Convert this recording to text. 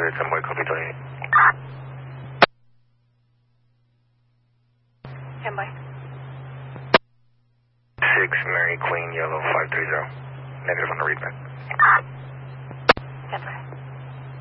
cleared, 10 boy, copy 28. 10 boy. 6 Mary Queen, yellow 530. Negative on the readback. 10 boy.